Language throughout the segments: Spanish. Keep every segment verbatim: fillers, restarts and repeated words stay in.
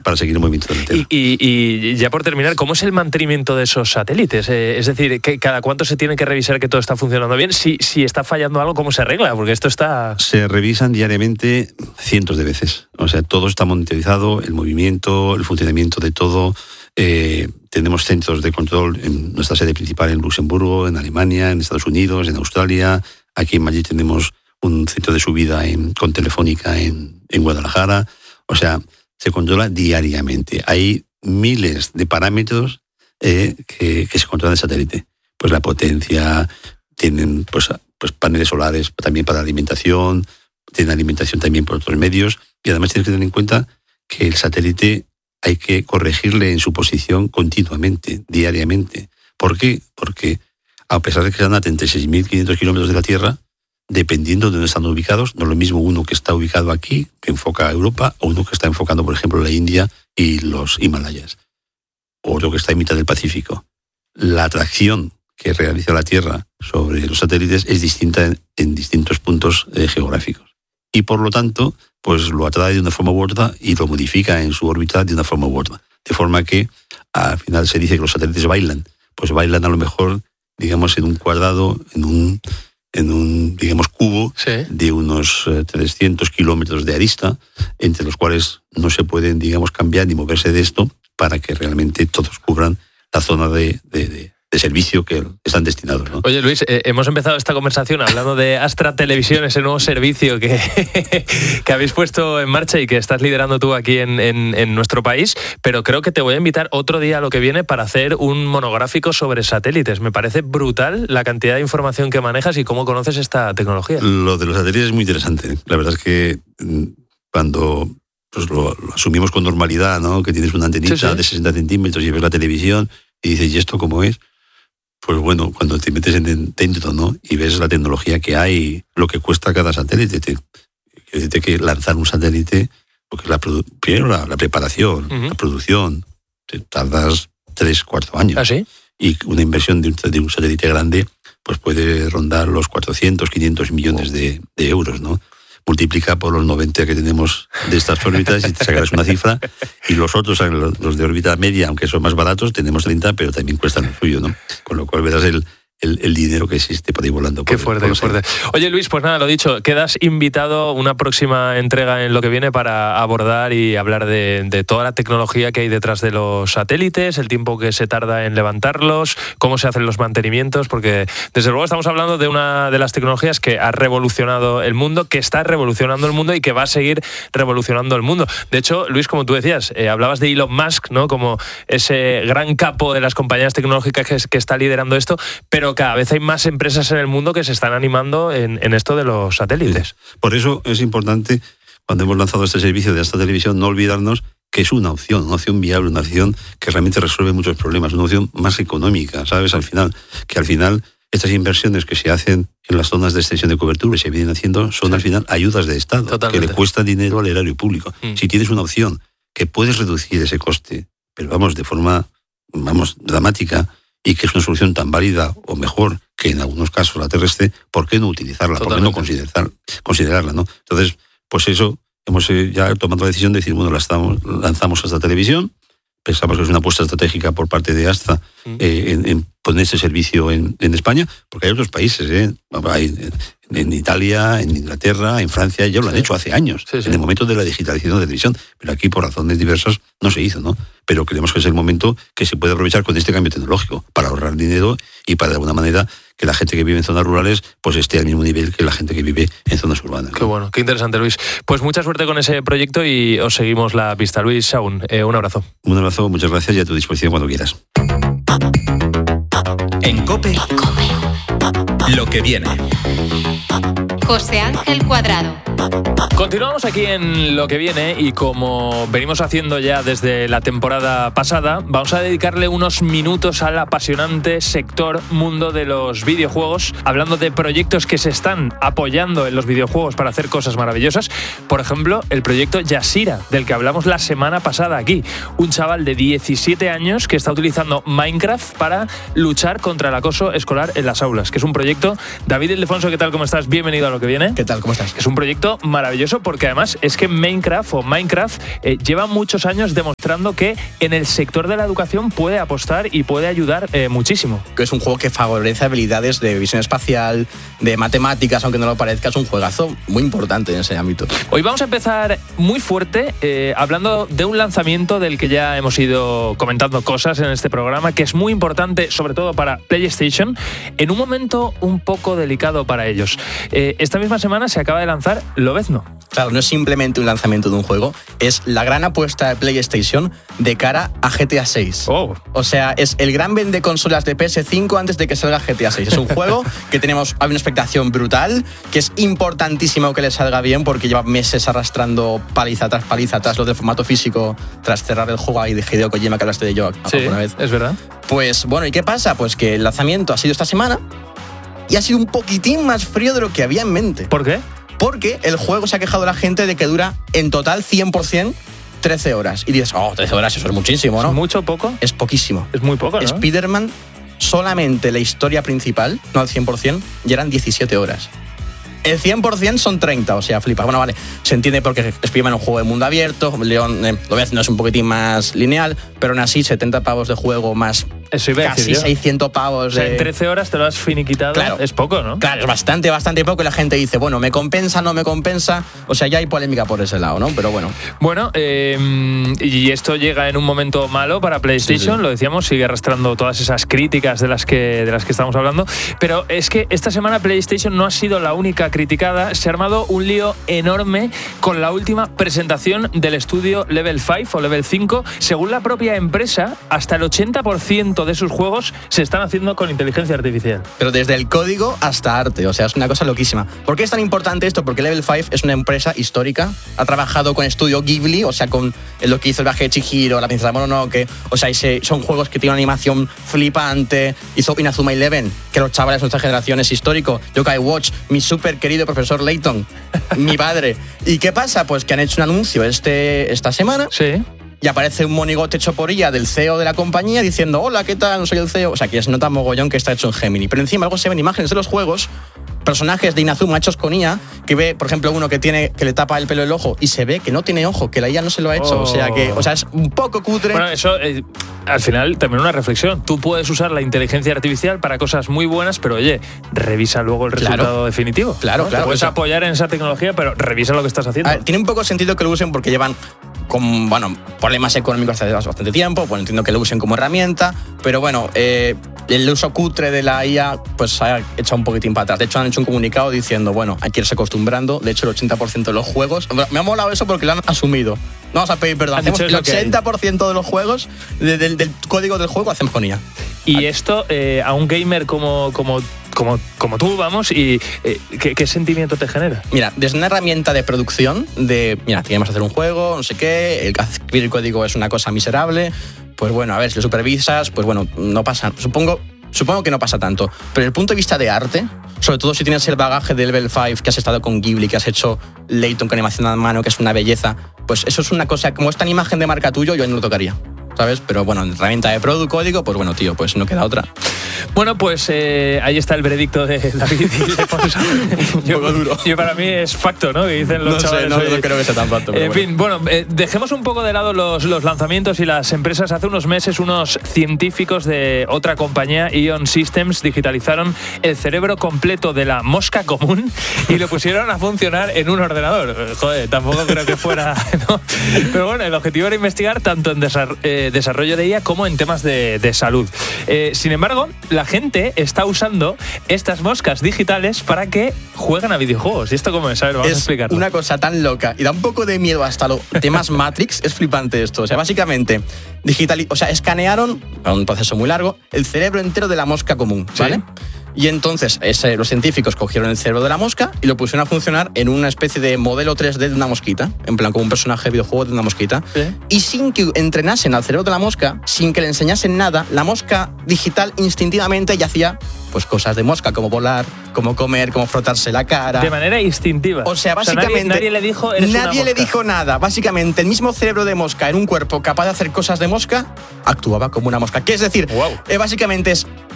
para seguir el movimiento de la Tierra. Y, y, y ya por terminar, ¿cómo es el mantenimiento de esos satélites? Eh, es decir, ¿que cada cuánto se tiene que revisar que todo está funcionando bien? Si, si está fallando algo, ¿cómo se arregla? Porque esto está... Se revisan diariamente cientos de veces. O sea, todo está monitorizado, el movimiento, el funcionamiento de todo. Eh, tenemos centros de control en nuestra sede principal en Luxemburgo, en Alemania, en Estados Unidos, en Australia. Aquí en Madrid tenemos un centro de subida en, con Telefónica en, en Guadalajara. O sea, se controla diariamente. Hay miles de parámetros eh, que, que se controlan en satélite. Pues la potencia, tienen pues, pues paneles solares también para la alimentación, tienen alimentación también por otros medios, y además tienes que tener en cuenta que el satélite hay que corregirle en su posición continuamente, diariamente. ¿Por qué? Porque a pesar de que están a treinta y seis mil quinientos kilómetros de la Tierra, dependiendo de dónde están ubicados, no es lo mismo uno que está ubicado aquí, que enfoca a Europa, o uno que está enfocando, por ejemplo, la India y los Himalayas, o otro que está en mitad del Pacífico. La atracción que realiza la Tierra sobre los satélites es distinta en, en distintos puntos eh, geográficos. Y por lo tanto, pues lo atrae de una forma u otra y lo modifica en su órbita de una forma u otra. De forma que al final se dice que los satélites bailan. Pues bailan a lo mejor, digamos, en un cuadrado, en un... en un, digamos, cubo sí. de unos eh, trescientos kilómetros de arista, entre los cuales no se pueden, digamos, cambiar ni moverse de esto para que realmente todos cubran la zona de, de, de, de servicio que están destinados, ¿no? Oye, Luis, eh, hemos empezado esta conversación hablando de Astra Televisión, ese nuevo servicio que, que habéis puesto en marcha y que estás liderando tú aquí en, en, en nuestro país, pero creo que te voy a invitar otro día a lo que viene para hacer un monográfico sobre satélites. Me parece brutal la cantidad de información que manejas y cómo conoces esta tecnología. Lo de los satélites es muy interesante. La verdad es que cuando pues, lo, lo asumimos con normalidad, ¿no? Que tienes una antenita sí, sí. de sesenta centímetros y ves la televisión y dices, ¿y esto cómo es? Pues bueno, cuando te metes en dentro, ¿no? Y ves la tecnología que hay, lo que cuesta cada satélite. Te, te que lanzar un satélite, porque la produ- primero la, la preparación, uh-huh. la producción, te tardas tres, cuatro años. ¿Ah, sí? Y una inversión de un, de un satélite grande, pues puede rondar los cuatrocientos, quinientos millones oh. de, de euros, ¿no? Multiplica por los noventa que tenemos de estas órbitas y te sacarás una cifra. Y los otros, los de órbita media, aunque son más baratos, tenemos treinta, pero también cuestan lo suyo, ¿no? Con lo cual verás el, el, el dinero que existe por ahí volando. Qué por, fuerte, por qué fuerte. Oye, Luis, pues nada, lo dicho, quedas invitado a una próxima entrega en lo que viene para abordar y hablar de, de toda la tecnología que hay detrás de los satélites, el tiempo que se tarda en levantarlos, cómo se hacen los mantenimientos, porque desde luego estamos hablando de una de las tecnologías que ha revolucionado el mundo, que está revolucionando el mundo y que va a seguir revolucionando el mundo. De hecho, Luis, como tú decías, eh, hablabas de Elon Musk, ¿no? Como ese gran capo de las compañías tecnológicas que, que está liderando esto, pero cada vez hay más empresas en el mundo que se están animando en, en esto de los satélites. Sí. Por eso es importante, cuando hemos lanzado este servicio de Astra Televisión, no olvidarnos que es una opción, una opción viable, una opción que realmente resuelve muchos problemas, una opción más económica, ¿sabes? Al final, que al final estas inversiones que se hacen en las zonas de extensión de cobertura y se vienen haciendo son sí. al final ayudas de Estado, Totalmente. que le cuesta dinero al erario público. Mm. Si tienes una opción que puedes reducir ese coste, pero vamos, de forma, vamos, dramática, y que es una solución tan válida o mejor que en algunos casos la terrestre, ¿por qué no utilizarla? Totalmente. ¿Por qué no considerar, considerarla? ¿no? Entonces, pues eso, hemos ya tomado la decisión de decir, bueno, la estamos, lanzamos Astra Televisión, pensamos que es una apuesta estratégica por parte de Astra mm. eh, en, en poner este servicio en, en España, porque hay otros países, ¿eh? hay, en, en Italia, en Inglaterra, en Francia, ya lo han sí. hecho hace años, sí, sí. en el momento de la digitalización de la televisión, pero aquí por razones diversas no se hizo, ¿no? Pero creemos que es el momento que se puede aprovechar con este cambio tecnológico para ahorrar dinero y para de alguna manera que la gente que vive en zonas rurales pues esté al mismo nivel que la gente que vive en zonas urbanas, ¿no? Qué bueno, qué interesante, Luis. Pues mucha suerte con ese proyecto y os seguimos la pista. Luis Sahún, eh, un abrazo. Un abrazo, muchas gracias y a tu disposición cuando quieras. En COPE, COPE. Lo que viene. José Ángel Cuadrado. Continuamos aquí en Lo que viene y como venimos haciendo ya desde la temporada pasada, vamos a dedicarle unos minutos al apasionante sector mundo de los videojuegos, hablando de proyectos que se están apoyando en los videojuegos para hacer cosas maravillosas. Por ejemplo, el proyecto Yasira, del que hablamos la semana pasada aquí. Un chaval de diecisiete años que está utilizando Minecraft para luchar contra el acoso escolar en las aulas, que es un proyecto... David Ildefonso, ¿qué tal? ¿Cómo estás? Bienvenido a Lo que viene. ¿Qué tal? ¿Cómo estás? Es un proyecto maravilloso porque además es que Minecraft o Minecraft eh, lleva muchos años demostrando que en el sector de la educación puede apostar y puede ayudar eh, muchísimo. Es un juego que favorece habilidades de visión espacial, de matemáticas, aunque no lo parezca, es un juegazo muy importante en ese ámbito. Hoy vamos a empezar muy fuerte eh, hablando de un lanzamiento del que ya hemos ido comentando cosas en este programa, que es muy importante, sobre todo para PlayStation, en un momento un poco delicado para ellos. Eh, esta misma semana se acaba de lanzar Lobezno. Claro, no es simplemente un lanzamiento de un juego, es la gran apuesta de PlayStation de cara a G T A seis. Oh. O sea, es el gran vende consolas de P S cinco antes de que salga G T A seis. Es un juego que tenemos, hay una expectación brutal, que es importantísimo que le salga bien porque lleva meses arrastrando paliza tras paliza tras lo del formato físico, tras cerrar el juego ahí de Hideo Kojima que hablaste de yo sí, alguna vez. Es verdad. Pues bueno, ¿y qué pasa? Pues que el lanzamiento ha sido esta semana y ha sido un poquitín más frío de lo que había en mente. ¿Por qué? Porque el juego se ha quejado la gente de que dura en total cien por ciento trece horas. Y dices, oh, trece horas, eso es muchísimo, ¿no? ¿Es mucho o poco? Es poquísimo. Es muy poco, ¿no? Spider-Man, solamente la historia principal, no al cien por ciento, ya eran diecisiete horas. El cien por ciento son treinta, o sea, flipa. Bueno, vale, se entiende porque Spider-Man es un juego de mundo abierto, León, eh, lo ves, no es un poquitín más lineal, pero aún así setenta pavos de juego más Eso iba a casi decir yo. seiscientos pavos. O sea, de... en trece horas te lo has finiquitado, Claro. Es poco, ¿no? Claro, es bastante, bastante poco y la gente dice, bueno, ¿me compensa, no me compensa? O sea, ya hay polémica por ese lado, ¿no? Pero bueno. Bueno, eh, y esto llega en un momento malo para PlayStation, Sí, sí. Lo decíamos, sigue arrastrando todas esas críticas de las que de las que estamos hablando, pero es que esta semana PlayStation no ha sido la única criticada, se ha armado un lío enorme con la última presentación del estudio Level cinco o Level cinco. Según la propia empresa, hasta el ochenta por ciento de sus juegos se están haciendo con inteligencia artificial. Pero desde el código hasta arte, o sea, es una cosa loquísima. ¿Por qué es tan importante esto? Porque Level cinco es una empresa histórica, ha trabajado con Estudio Ghibli, o sea, con lo que hizo el viaje de Chihiro, La princesa Mononoke, o sea, ese, son juegos que tienen una animación flipante, hizo Inazuma Eleven, que los chavales de nuestra generación es histórico, Yokai Watch, mi súper querido profesor Layton, mi padre. ¿Y qué pasa? Pues que han hecho un anuncio este, esta semana. Sí. Y aparece un monigote hecho por I A del C E O de la compañía diciendo, hola, ¿qué tal? Soy el C E O. O sea, que ya se nota mogollón que está hecho en Gemini. Pero encima luego se ven imágenes de los juegos, personajes de Inazuma hechos con I A, que ve, por ejemplo, uno que tiene que le tapa el pelo el ojo y se ve que no tiene ojo, que la I A no se lo ha hecho. Oh. O sea, que o sea, es un poco cutre. Bueno, eso eh, al final también una reflexión. Tú puedes usar la inteligencia artificial para cosas muy buenas, pero oye, revisa luego el resultado Claro. definitivo. Claro, ¿no? claro, Te puedes eso. apoyar en esa tecnología, pero revisa lo que estás haciendo. A ver, tiene un poco sentido que lo usen porque llevan con, bueno, problemas económicos hace bastante tiempo. Bueno, entiendo que lo usen como herramienta, pero bueno, eh, el uso cutre de la I A pues ha echado un poquitín para atrás. De hecho, han hecho un comunicado diciendo, bueno, hay que irse acostumbrando. De hecho, el ochenta por ciento de los juegos... Me ha molado eso porque lo han asumido. No vamos a pedir perdón. Han Hacemos dicho, es el lo que hay. ochenta por ciento de los juegos, de, del, del código del juego, hacemos con I A. Y esto eh, a un gamer como, como, como, como tú, vamos, y eh, ¿qué, ¿qué sentimiento te genera? Mira, desde una herramienta de producción, de, mira, queremos hacer un juego, no sé qué, el escribir el código es una cosa miserable, pues bueno, a ver, si lo supervisas, pues bueno, no pasa, supongo, supongo que no pasa tanto. Pero desde el punto de vista de arte, sobre todo si tienes el bagaje de Level cinco, que has estado con Ghibli, que has hecho Layton con animación a mano, que es una belleza, pues eso es una cosa, como esta imagen de marca tuyo, yo no lo tocaría, ¿sabes? Pero bueno, en herramienta de product código, pues bueno, tío, pues no queda otra. Bueno, pues eh, ahí está el veredicto de David y de Fonsa. Un poco duro. Yo para mí es facto, ¿no? Que dicen los No sé, chavales. no, hoy. no creo que sea tan facto, pero En bueno. fin, bueno, eh, dejemos un poco de lado los, los lanzamientos y las empresas. Hace unos meses unos científicos de otra compañía, Ion Systems, digitalizaron el cerebro completo de la mosca común y lo pusieron a funcionar en un ordenador. Joder, tampoco creo que fuera... ¿no? Pero bueno, el objetivo era investigar tanto en desar- eh, desarrollo de I A como en temas de, de salud. Eh, sin embargo, la gente está usando estas moscas digitales para que jueguen a videojuegos. ¿Y esto cómo es? A ver, vamos a Es explicarlo. una cosa tan loca y da un poco de miedo hasta los temas Matrix. Es flipante esto. O sea, básicamente, digital, o sea, escanearon, un proceso muy largo, el cerebro entero de la mosca común, ¿vale? Sí. Y entonces ese, los científicos cogieron el cerebro de la mosca y lo pusieron a funcionar en una especie de modelo tres D de una mosquita, en plan como un personaje de videojuego de una mosquita. Sí. Y sin que entrenasen al cerebro de la mosca, sin que le enseñasen nada, la mosca digital instintivamente ya hacía pues cosas de mosca, como volar, como comer, como frotarse la cara. De manera instintiva. O sea, básicamente... nadie, nadie le dijo, eres una Nadie le mosca. dijo nada. Básicamente, el mismo cerebro de mosca en un cuerpo capaz de hacer cosas de mosca, actuaba como una mosca. ¿Qué es decir? Guau. Eh, básicamente es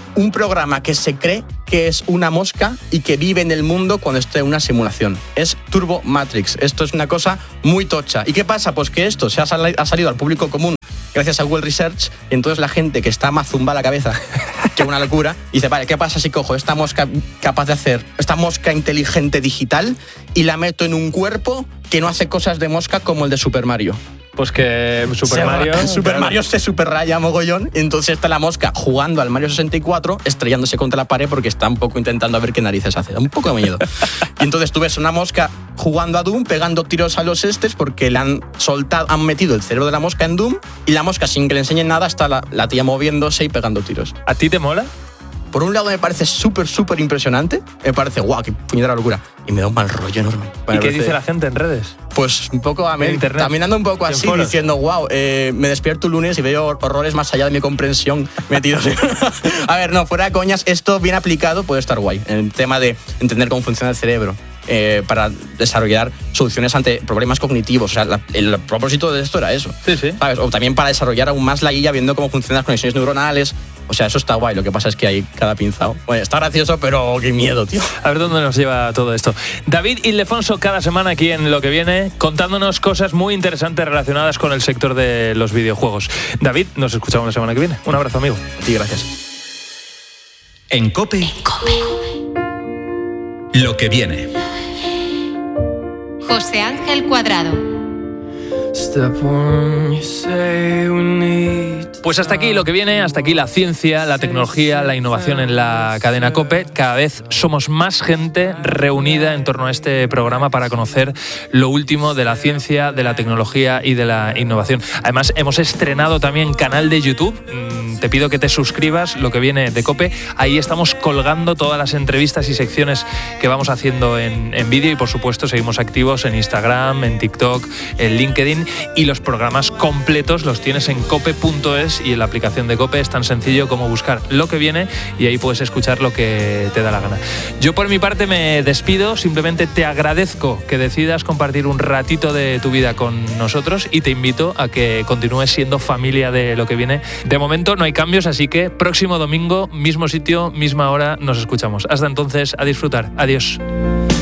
un programa que se cree que es una mosca y que vive en el mundo cuando esté en una simulación. Es Turbo Matrix. Esto es una cosa muy tocha. ¿Y qué pasa? Pues que esto se ha, sal- ha salido al público común gracias a Google Research, y entonces la gente que está más zumba la cabeza, que una locura, dice, vale, ¿qué pasa si cojo esta mosca capaz de hacer, esta mosca inteligente digital, y la meto en un cuerpo que no hace cosas de mosca como el de Super Mario? Pues que Super se, Mario... Super claro. Mario se superraya mogollón, y entonces está la mosca jugando al Mario sesenta y cuatro, estrellándose contra la pared porque está un poco intentando a ver qué narices hace. Da un poco de miedo. Y entonces tú ves una mosca jugando a Doom, pegando tiros a los estes porque le han soltado, han metido el cerebro de la mosca en Doom, y la mosca, sin que le enseñen nada, está la, la tía moviéndose y pegando tiros. ¿A ti te mola? Por un lado me parece súper, súper impresionante. Me parece, guau, qué puñetera locura. Y me da un mal rollo enorme. ¿Y Me qué parece- dice la gente en redes? Pues un poco a En mí, internet. también ando un poco En así, foros. diciendo, wow, eh, me despierto un lunes y veo horrores más allá de mi comprensión metidos. A ver, no, fuera de coñas, esto bien aplicado puede estar guay. En el tema de entender cómo funciona el cerebro, eh, para desarrollar soluciones ante problemas cognitivos. O sea, la- el propósito de esto era eso. Sí, sí. ¿Sabes? O también para desarrollar aún más la guía, viendo cómo funcionan las conexiones neuronales. O sea, eso está guay. Lo que pasa es que hay cada pinzado. Bueno, está gracioso, pero qué miedo, tío. A ver dónde nos lleva todo esto. David Ildefonso cada semana aquí en Lo que viene, contándonos cosas muy interesantes relacionadas con el sector de los videojuegos. David, nos escuchamos la semana que viene. Un abrazo, amigo. Sí, gracias. En COPE, Lo que viene. José Ángel Cuadrado. Pues hasta aquí lo que viene, hasta aquí la ciencia, la tecnología, la innovación en la cadena COPE. Cada vez somos más gente reunida en torno a este programa para conocer lo último de la ciencia, de la tecnología y de la innovación. Además, hemos estrenado también canal de YouTube. Te pido que te suscribas, Lo que viene de COPE. Ahí estamos colgando todas las entrevistas y secciones que vamos haciendo en, en vídeo, y por supuesto seguimos activos en Instagram, en TikTok, en LinkedIn, y los programas completos los tienes en cope punto es, y en la aplicación de COPE es tan sencillo como buscar Lo que viene y ahí puedes escuchar lo que te da la gana. Yo por mi parte me despido, simplemente te agradezco que decidas compartir un ratito de tu vida con nosotros y te invito a que continúes siendo familia de Lo que viene. De momento no hay cambios, así que próximo domingo, mismo sitio, misma hora, nos escuchamos. Hasta entonces, a disfrutar. Adiós.